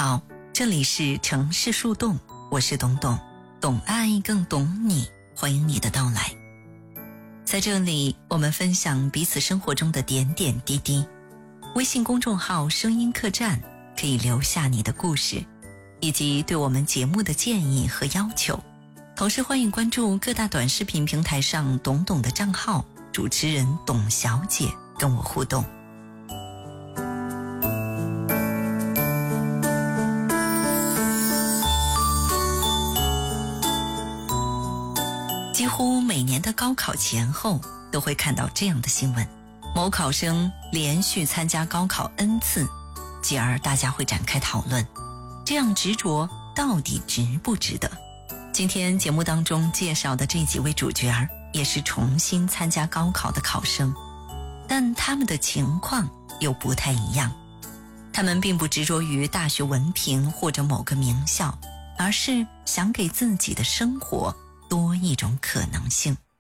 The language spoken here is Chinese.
好，这里是城市树洞，我是董董，懂爱更懂你，欢迎你的到来。在这里，我们分享彼此生活中的点点滴滴。微信公众号声音客栈可以留下你的故事，以及对我们节目的建议和要求。同时欢迎关注各大短视频平台上董董的账号，主持人董小姐跟我互动。几乎每年的高考前后都会看到这样的新闻，某考生连续参加高考 N 次，继而大家会展开讨论，这样执着到底值不值得？今天节目当中介绍的这几位主角也是重新参加高考的考生，但他们的情况又不太一样。他们并不执着于大学文凭或者某个名校，而是想给自己的生活多一种可能性。